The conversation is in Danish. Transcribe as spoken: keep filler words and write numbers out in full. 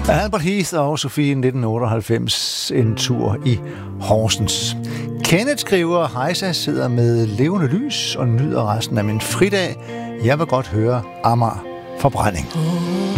Albert Heath og Sofie nitten otteoghalvfems, en tur i Horsens. Kenneth skriver, Hejsa sidder med levende lys og nyder resten af min fridag. Jeg vil godt høre Amager Forbrænding.